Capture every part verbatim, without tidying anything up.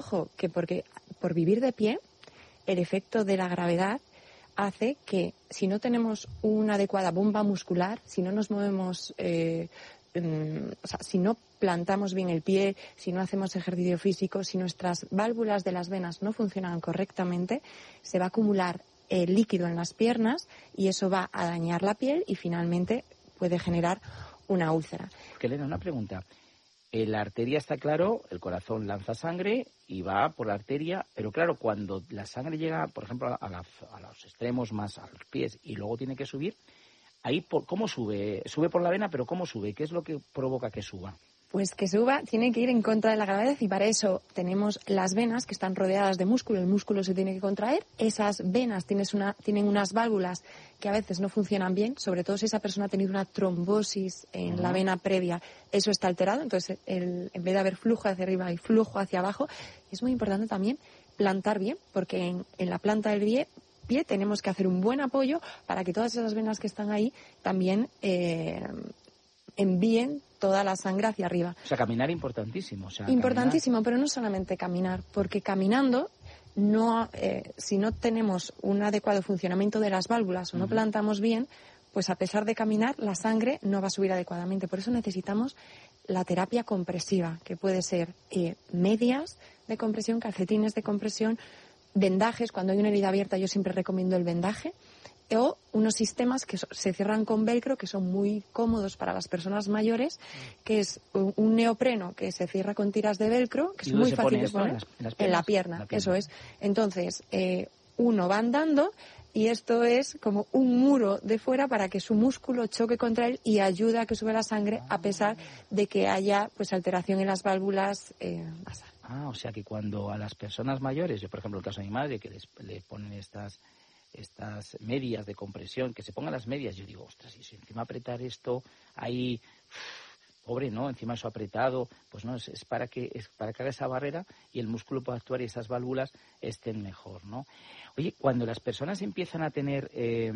Ojo, que porque por vivir de pie, el efecto de la gravedad hace que si no tenemos una adecuada bomba muscular, si no nos movemos, eh, um, o sea, si no plantamos bien el pie, si no hacemos ejercicio físico, si nuestras válvulas de las venas no funcionan correctamente, se va a acumular el líquido en las piernas y eso va a dañar la piel y finalmente puede generar una úlcera. Porque, Elena, una pregunta. Eh, la arteria está claro, el corazón lanza sangre y va por la arteria, pero claro, cuando la sangre llega, por ejemplo, a, la, a los extremos más a los pies y luego tiene que subir, ahí, por, ¿cómo sube? Sube por la vena, pero ¿cómo sube? ¿Qué es lo que provoca que suba? Pues que suba tiene que ir en contra de la gravedad y para eso tenemos las venas que están rodeadas de músculo, el músculo se tiene que contraer, esas venas tienes una, tienen unas válvulas que a veces no funcionan bien, sobre todo si esa persona ha tenido una trombosis en uh-huh. la vena previa, eso está alterado, entonces el, en vez de haber flujo hacia arriba hay flujo hacia abajo. Es muy importante también plantar bien, porque en, en la planta del pie, pie tenemos que hacer un buen apoyo para que todas esas venas que están ahí también eh, envíen toda la sangre hacia arriba. O sea, caminar importantísimo. O sea, importantísimo, caminar... pero no solamente caminar, porque caminando, no, eh, si no tenemos un adecuado funcionamiento de las válvulas o no uh-huh. plantamos bien, pues a pesar de caminar, la sangre no va a subir adecuadamente. Por eso necesitamos la terapia compresiva, que puede ser eh, medias de compresión, calcetines de compresión, vendajes. Cuando hay una herida abierta yo siempre recomiendo el vendaje, o unos sistemas que se cierran con velcro, que son muy cómodos para las personas mayores, que es un neopreno que se cierra con tiras de velcro, que es muy fácil de poner en, las, en, las en la pierna, la pierna, eso es. Entonces, eh, uno va andando y esto es como un muro de fuera para que su músculo choque contra él y ayude a que sube la sangre a pesar de que haya pues alteración en las válvulas eh, basales. Ah, o sea que cuando a las personas mayores, yo por ejemplo el caso de mi madre, que les, le ponen estas... estas medias de compresión, que se pongan las medias, yo digo, ostras, y si encima apretar esto, ahí, uff, pobre, ¿no? Encima eso apretado, pues no, es, es para que es para que haga esa barrera y el músculo pueda actuar y esas válvulas estén mejor, ¿no? Oye, cuando las personas empiezan a tener eh,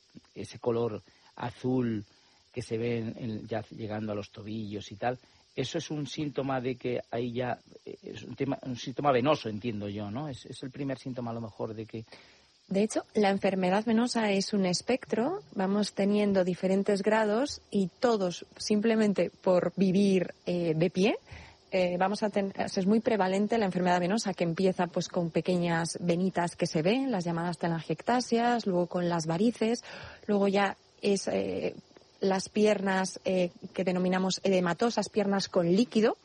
ese color azul que se ven en, ya llegando a los tobillos y tal, eso es un síntoma de que ahí ya, es un, tema, un síntoma venoso, entiendo yo, ¿no? Es, es el primer síntoma a lo mejor de que... De hecho, la enfermedad venosa es un espectro, vamos teniendo diferentes grados y todos, simplemente por vivir eh, de pie, eh, vamos a tener, es muy prevalente la enfermedad venosa que empieza pues con pequeñas venitas que se ven, las llamadas telangiectasias, luego con las varices, luego ya es eh, las piernas eh, que denominamos edematosas, piernas con líquido,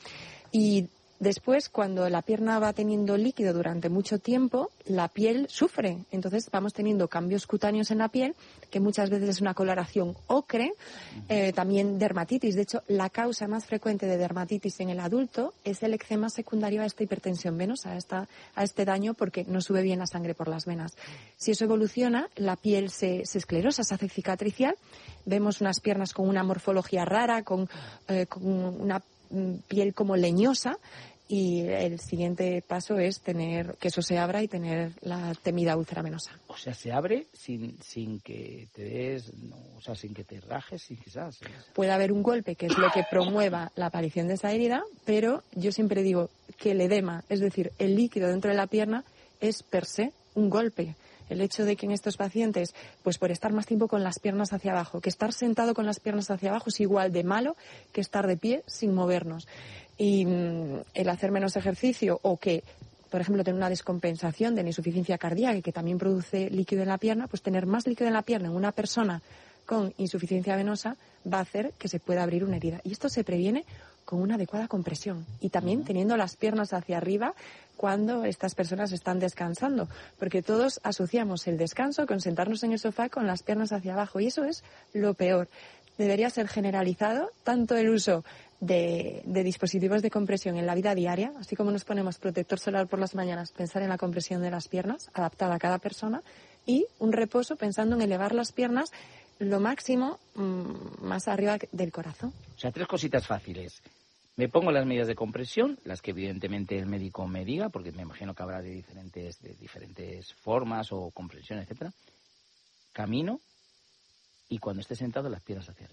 y después, cuando la pierna va teniendo líquido durante mucho tiempo, la piel sufre. Entonces vamos teniendo cambios cutáneos en la piel, que muchas veces es una coloración ocre, eh, también dermatitis. De hecho, la causa más frecuente de dermatitis en el adulto es el eczema secundario a esta hipertensión venosa, a, esta, a este daño porque no sube bien la sangre por las venas. Si eso evoluciona, la piel se, se esclerosa, se hace cicatricial. Vemos unas piernas con una morfología rara, con, eh, con una piel como leñosa. Y el siguiente paso es tener que eso se abra y tener la temida úlcera venosa. O sea, se abre sin sin que te des, no, o sea, sin que te rajes, sin quizás. Puede haber un golpe que es lo que promueva la aparición de esa herida, pero yo siempre digo que el edema, es decir, el líquido dentro de la pierna, es per se un golpe. El hecho de que en estos pacientes, pues por estar más tiempo con las piernas hacia abajo, que estar sentado con las piernas hacia abajo es igual de malo que estar de pie sin movernos. Y mmm, el hacer menos ejercicio o que, por ejemplo, tener una descompensación de la insuficiencia cardíaca y que también produce líquido en la pierna, pues tener más líquido en la pierna en una persona con insuficiencia venosa va a hacer que se pueda abrir una herida. Y esto se previene con una adecuada compresión y también uh-huh. teniendo las piernas hacia arriba cuando estas personas están descansando, porque todos asociamos el descanso con sentarnos en el sofá con las piernas hacia abajo y eso es lo peor. Debería ser generalizado tanto el uso de, de dispositivos de compresión en la vida diaria, así como nos ponemos protector solar por las mañanas, pensar en la compresión de las piernas, adaptada a cada persona, y un reposo pensando en elevar las piernas lo máximo mmm, más arriba del corazón. O sea, tres cositas fáciles. Me pongo las medidas de compresión, las que evidentemente el médico me diga, porque me imagino que habrá de diferentes, de diferentes formas o compresión, etcétera. Camino y cuando esté sentado las piernas hacia arriba.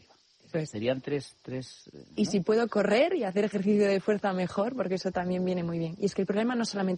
Pues. Serían tres... tres ¿no? Y si puedo correr y hacer ejercicio de fuerza mejor, porque eso también viene muy bien. Y es que el problema no solamente